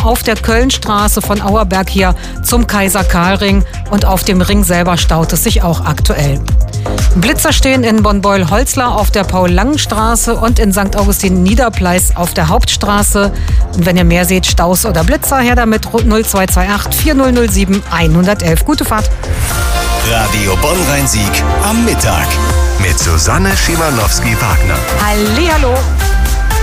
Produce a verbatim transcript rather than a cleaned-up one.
auf der Kölnstraße von Auerberg hier zum Kaiser-Karl-Ring und auf dem Ring selber staut es sich auch aktuell. Blitzer stehen in Bonn-Beuel-Holzlar auf der Paul-Langen-Straße und in Sankt Augustin-Niederpleis auf der Hauptstraße. Und wenn ihr mehr seht, Staus oder Blitzer, her damit null zwei zwei acht vier null null sieben eins eins eins. Gute Fahrt. Radio Bonn-Rhein-Sieg am Mittag mit Susanne Schimanowski-Wagner. Hallihallo.